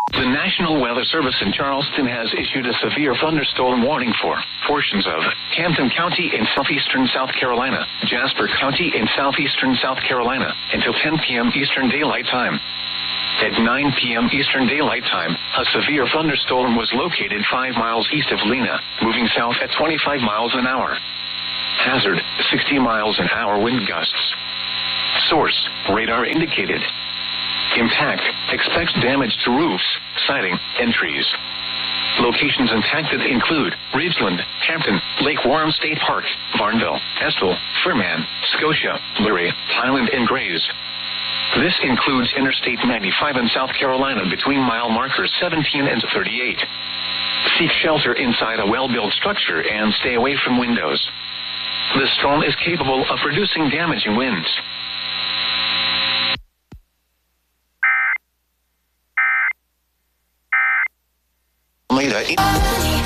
The National Weather Service in Charleston has issued a severe thunderstorm warning for portions of Hampton County in southeastern South Carolina, Jasper County in southeastern South Carolina, until 10 p.m. Eastern Daylight Time. At 9 p.m. Eastern Daylight Time, a severe thunderstorm was located 5 miles east of Lena, moving south at 25 miles an hour. Hazard, 60 miles an hour wind gusts. Source, radar indicated. Impact, expects damage to roofs, siding, and trees. Locations impacted include Ridgeland, Hampton, Lake Warren State Park, Varnville, Estill, Furman, Scotia, Luray, Highland, and Grays. This includes Interstate 95 in South Carolina between mile markers 17 and 38. Seek shelter inside a well-built structure and stay away from windows. The storm is capable of producing damaging winds. Later.